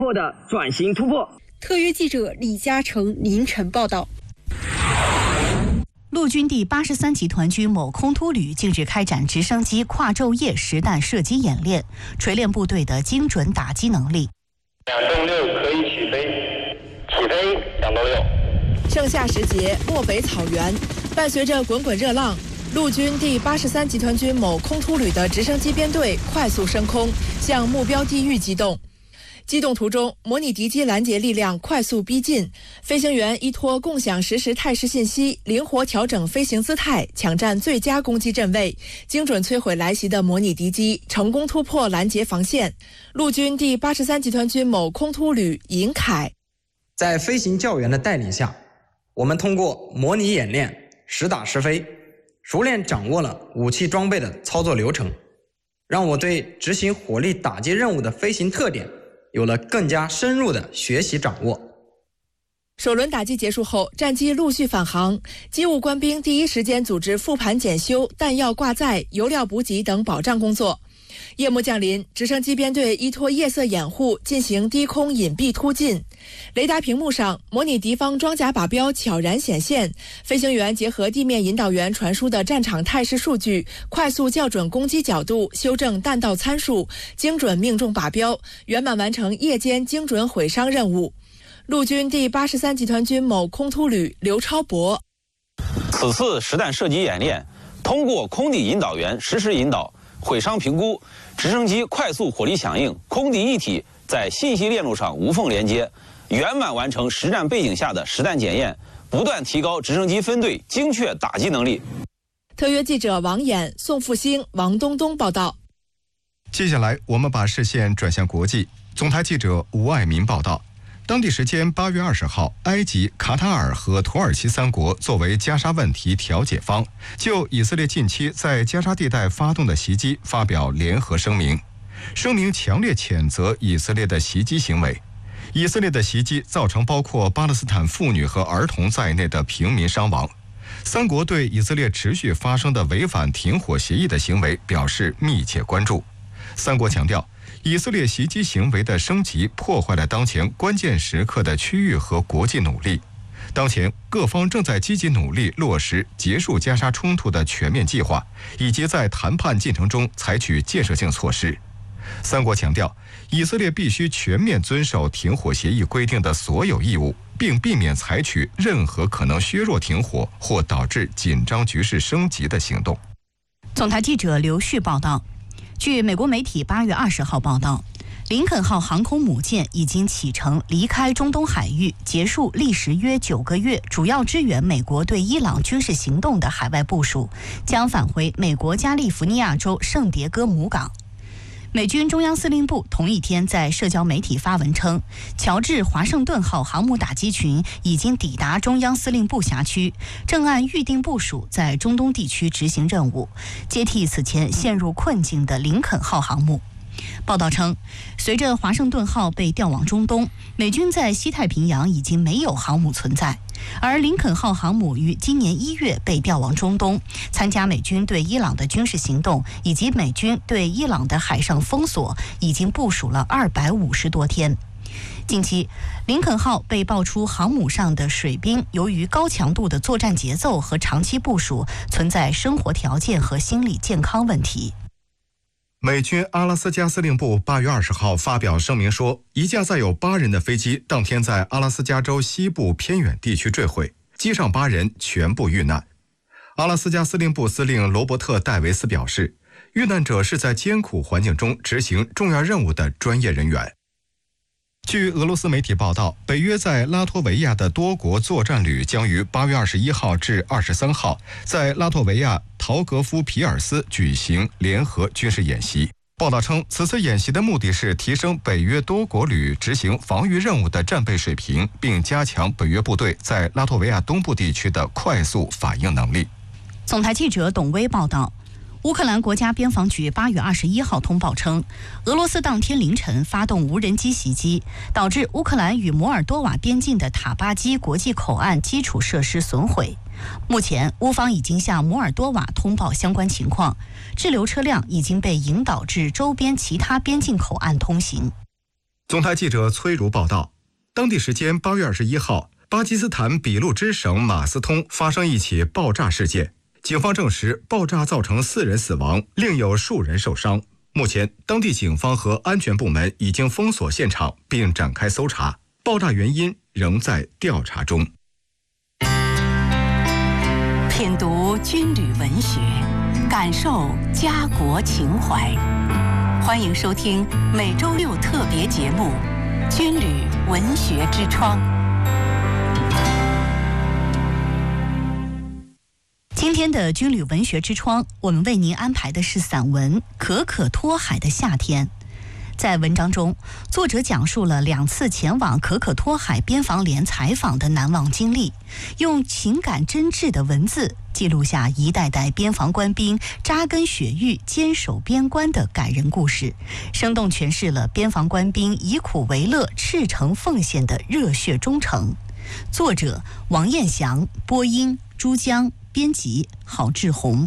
获得转型突破。 特约记者李嘉诚凌晨报道。 陆军第83集团军某空突旅近日开展直升机跨昼夜实弹射击演练，锤炼部队的精准打击能力。 2栋6可以起飞2栋6。 盛夏时节，漠北草原，伴随着滚滚热浪，陆军第83集团军某空突旅的直升机编队快速升空，向目标地域机动。机动途中，模拟敌机拦截力量快速逼近，飞行员依托共享实时态势信息，灵活调整飞行姿态，抢占最佳攻击阵位，精准摧毁来袭的模拟敌机，成功突破拦截防线。陆军第83集团军某空突旅尹凯， 在飞行教员的带领下，我们通过模拟演练，实打实飞，熟练掌握了武器装备的操作流程，让我对执行火力打击任务的飞行特点有了更加深入的学习掌握。 首轮打击结束后，战机陆续返航，机务官兵第一时间组织复盘检修、弹药挂载、油料补给等保障工作。夜幕降临，直升机编队依托夜色掩护进行低空隐蔽突进。雷达屏幕上模拟敌方装甲靶标悄然显现，飞行员结合地面引导员传输的战场态势数据，快速校准攻击角度，修正弹道参数，精准命中靶标，圆满完成夜间精准毁伤任务。陆军第83集团军某空突旅刘超博， 此次实弹射击演练，通过空地引导员实时引导、毁伤评估、直升机快速火力响应、空地一体在信息链路上无缝连接，圆满完成实战背景下的实弹检验，不断提高直升机分队精确打击能力。 特约记者王衍、宋复兴、王东东报道。 接下来，我们把视线转向国际。总台记者吴爱民报道。当地时间8月20号，埃及、卡塔尔和土耳其3国作为加沙问题调解方，就以色列近期在加沙地带发动的袭击发表联合声明。声明强烈谴责以色列的袭击行为。以色列的袭击造成包括巴勒斯坦妇女和儿童在内的平民伤亡。3国对以色列持续发生的违反停火协议的行为表示密切关注。3国强调，以色列袭击行为的升级破坏了当前关键时刻的区域和国际努力。当前各方正在积极努力落实结束加沙冲突的全面计划，以及在谈判进程中采取建设性措施。3国强调，以色列必须全面遵守停火协议规定的所有义务，并避免采取任何可能削弱停火或导致紧张局势升级的行动。 总台记者刘旭报道。据美国媒体8月20号报道，林肯号航空母舰已经启程离开中东海域，结束历时约9个月主要支援美国对伊朗军事行动的海外部署，将返回美国加利福尼亚州圣迭戈母港。美军中央司令部同一天在社交媒体发文称，乔治华盛顿号航母打击群已经抵达中央司令部辖区，正按预定部署在中东地区执行任务，接替此前陷入困境的林肯号航母。报道称，随着华盛顿号被调往中东，美军在西太平洋已经没有航母存在，而林肯号航母于今年1月被调往中东，参加美军对伊朗的军事行动以及美军对伊朗的海上封锁，已经部署了250多天。近期，林肯号被爆出航母上的水兵由于高强度的作战节奏和长期部署，存在生活条件和心理健康问题。 美军阿拉斯加司令部8月20号发表声明说，一架载有8人的飞机当天在阿拉斯加州西部偏远地区坠毁，机上8人全部遇难。阿拉斯加司令部司令罗伯特·戴维斯表示，遇难者是在艰苦环境中执行重要任务的专业人员。据俄罗斯媒体报道，北约在拉脱维亚的多国作战旅将于8月21号至23号在拉脱维亚陶格夫皮尔斯举行联合军事演习。报道称，此次演习的目的是提升北约多国旅执行防御任务的战备水平，并加强北约部队在拉脱维亚东部地区的快速反应能力。 总台记者董威报道。乌克兰国家边防局8月21号通报称，俄罗斯当天凌晨发动无人机袭击，导致乌克兰与摩尔多瓦边境的塔巴基国际口岸基础设施损毁。目前，乌方已经向摩尔多瓦通报相关情况，滞留车辆已经被引导至周边其他边境口岸通行。 总台记者崔如报道，当地时间8月21号，巴基斯坦俾路支省马斯通发生一起爆炸事件，警方证实爆炸造成4人死亡，另有数人受伤。目前，当地警方和安全部门已经封锁现场并展开搜查，爆炸原因仍在调查中。 品读军旅文学，感受家国情怀。欢迎收听每周六特别节目《军旅文学之窗》。今天的军旅文学之窗，我们为您安排的是散文《可可托海的夏天》。在文章中，作者讲述了2次前往可可托海边防连采访的难忘经历，用情感真挚的文字记录下一代代边防官兵扎根雪域、坚守边关的感人故事，生动诠释了边防官兵以苦为乐、赤诚奉献的热血忠诚。作者王彦祥，播音朱江，编辑郝志宏。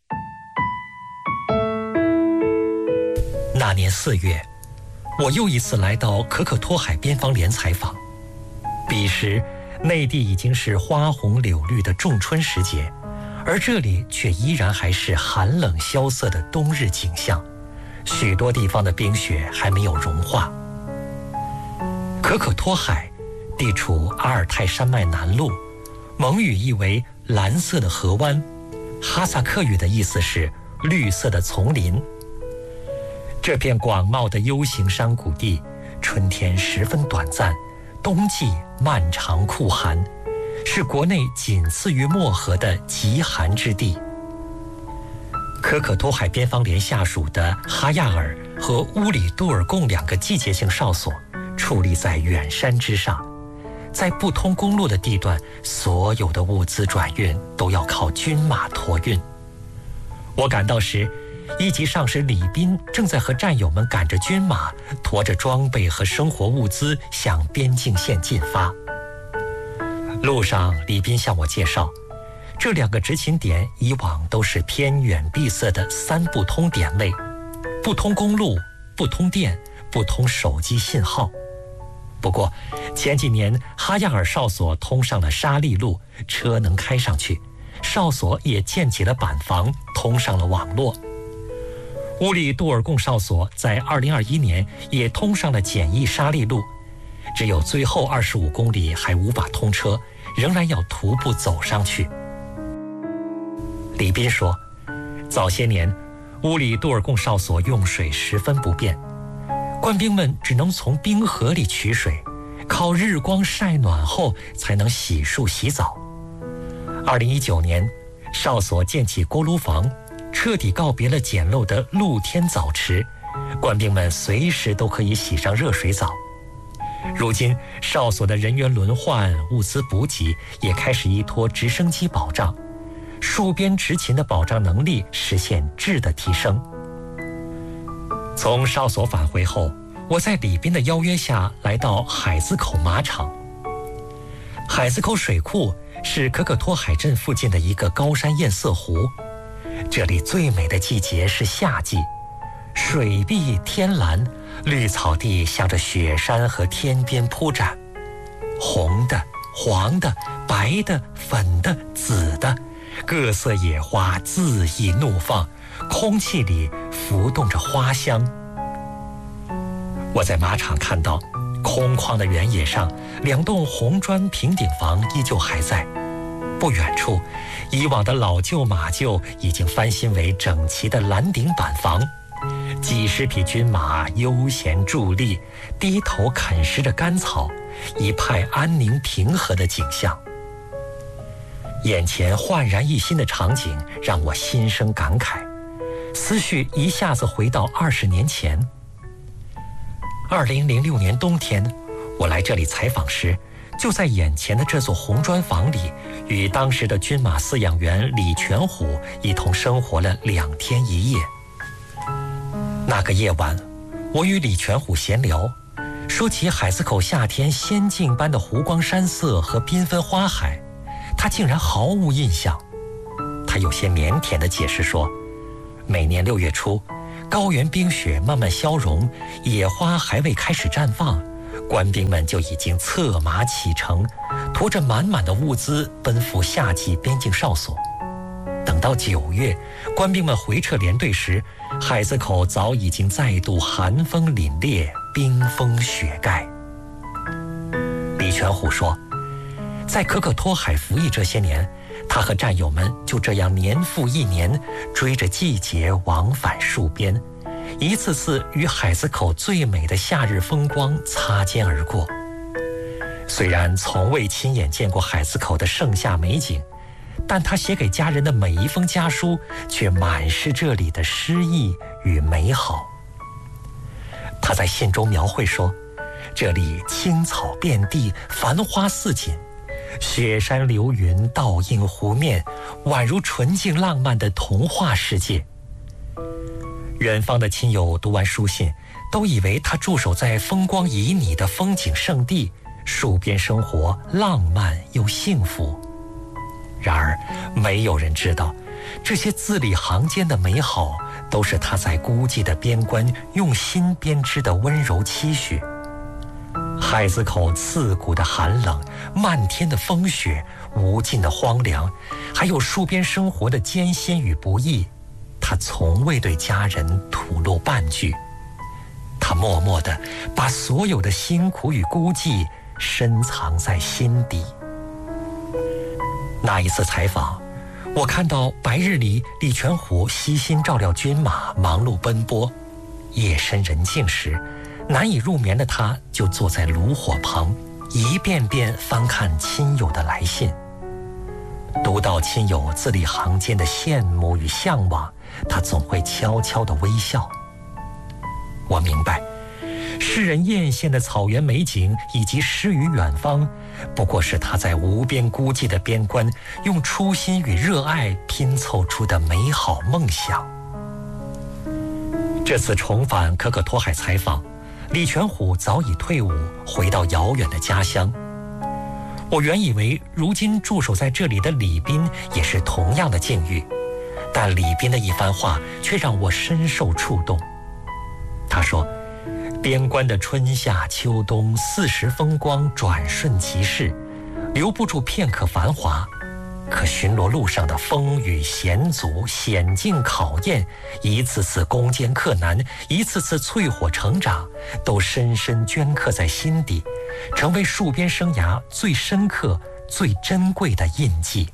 那年4月，我又一次来到可可托海边防连采访。彼时，内地已经是花红柳绿的仲春时节，而这里却依然还是寒冷萧瑟的冬日景象，许多地方的冰雪还没有融化。可可托海地处阿尔泰山脉南麓，蒙语意为蓝色的河湾，哈萨克语的意思是绿色的丛林。这片广袤的 U 型山谷地，春天十分短暂，冬季漫长酷寒，是国内仅次于漠河的极寒之地。可可托海边防连下属的哈亚尔和乌里杜尔贡2个季节性哨所矗立在远山之上，在不通公路的地段，所有的物资转运都要靠军马驮运。我赶到时，1级上士李斌正在和战友们赶着军马，驮着装备和生活物资向边境线进发。路上，李斌向我介绍，这2个执勤点以往都是偏远闭塞的3不通点位，不通公路，不通电，不通手机信号。不过前几年哈亚尔哨所通上了沙砾路，车能开上去，哨所也建起了板房，通上了网络。乌里杜尔贡哨所在2021年也通上了简易沙砾路，只有最后25公里还无法通车，仍然要徒步走上去。李斌说，早些年乌里杜尔贡哨所用水十分不便，官兵们只能从冰河里取水，靠日光晒暖后才能洗漱洗澡。2019年，哨所建起锅炉房，彻底告别了简陋的露天澡池，官兵们随时都可以洗上热水澡。如今，哨所的人员轮换、物资补给也开始依托直升机保障，戍边执勤的保障能力实现质的提升。从哨所返回后，我在李斌的邀约下来到海子口马场。海子口水库是可可托海镇附近的一个高山堰塞湖，这里最美的季节是夏季，水碧天蓝，绿草地向着雪山和天边铺展，红的、黄的、白的、粉的、紫的，各色野花恣意怒放，空气里浮动着花香。我在马场看到，空旷的原野上2栋红砖平顶房依旧还在，不远处，以往的老旧马厩已经翻新为整齐的蓝顶板房，几十匹军马悠闲伫立，低头啃食着干草，一派安宁平和的景象。眼前焕然一新的场景让我心生感慨，思绪一下子回到20年前。2006年冬天，我来这里采访时，就在眼前的这座红砖房里，与当时的军马饲养员李全虎一同生活了2天1夜。那个夜晚，我与李全虎闲聊，说起海子口夏天仙境般的湖光山色和缤纷花海，他竟然毫无印象。他有些腼腆地解释说，每年6月初， 高原冰雪慢慢消融，野花还未开始绽放，官兵们就已经策马启程，驮着满满的物资奔赴夏季边境哨所。等到9月，官兵们回撤连队时，海子口早已经再度寒风凛冽，冰封雪盖。李全虎说，在可可托海服役这些年，他和战友们就这样年复一年，追着季节往返戍边，一次次与海子口最美的夏日风光擦肩而过。虽然从未亲眼见过海子口的盛夏美景，但他写给家人的每一封家书却满是这里的诗意与美好。他在信中描绘说，这里青草遍地，繁花似锦，雪山流云倒映湖面，宛如纯净浪漫的童话世界。远方的亲友读完书信，都以为他驻守在风光旖旎的风景胜地，戍边生活浪漫又幸福。然而没有人知道，这些字里行间的美好，都是他在孤寂的边关用心编织的温柔期许。海子口刺骨的寒冷，漫天的风雪，无尽的荒凉，还有戍边生活的艰辛与不易，他从未对家人吐露半句。他默默地把所有的辛苦与孤寂深藏在心底。那一次采访，我看到白日里李全虎悉心照料军马，忙碌奔波，夜深人静时，难以入眠的他就坐在炉火旁，一遍遍翻看亲友的来信。读到亲友字里行间的羡慕与向往，他总会悄悄地微笑。我明白，诗人艳羡的草原美景以及诗与远方，不过是他在无边孤寂的边关，用初心与热爱拼凑出的美好梦想。这次重返可可托海采访，李全虎早已退伍，回到遥远的家乡。我原以为如今驻守在这里的李斌也是同样的境遇，但李斌的一番话却让我深受触动。他说，边关的春夏秋冬40风光转瞬即逝，留不住片刻繁华，可巡逻路上的风雨险阻、险境考验，一次次攻坚克难，一次次淬火成长，都深深镌刻在心底，成为戍边生涯最深刻、最珍贵的印记。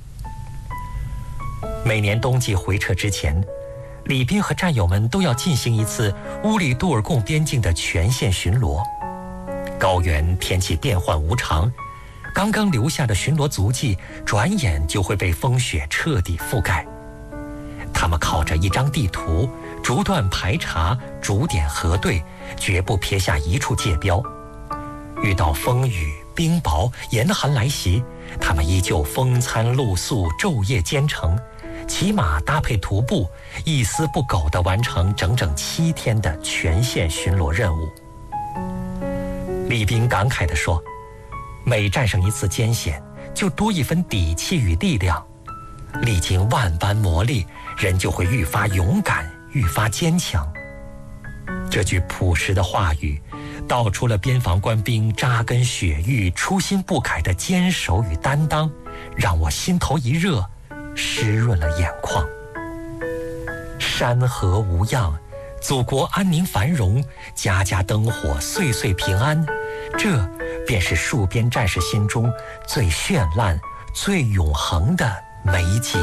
每年冬季回撤之前，李斌和战友们都要进行一次乌里杜尔贡边境的全线巡逻。高原天气变幻无常，刚刚留下的巡逻足迹，转眼就会被风雪彻底覆盖。他们靠着一张地图，逐段排查，逐点核对，绝不撇下一处界标。遇到风雨、冰雹、严寒来袭，他们依旧风餐露宿，昼夜兼程，骑马搭配徒步，一丝不苟地完成整整7天的全线巡逻任务。李斌感慨地说，每战胜一次艰险，就多一分底气与力量。历经万般磨砺，人就会愈发勇敢，愈发坚强。这句朴实的话语，道出了边防官兵扎根雪域、初心不改的坚守与担当，让我心头一热，湿润了眼眶。山河无恙，祖国安宁繁荣，家家灯火，岁岁平安，这便是戍边战士心中最绚烂、最永恒的美景。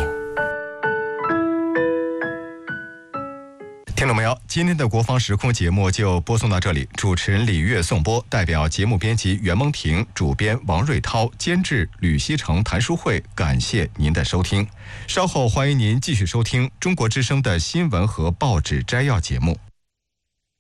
听众朋友，今天的国防时空节目就播送到这里。主持人李悦颂播，代表节目编辑袁蒙婷、主编王瑞涛、监制吕锡成、谭淑慧，感谢您的收听。稍后欢迎您继续收听中国之声的新闻和报纸摘要节目。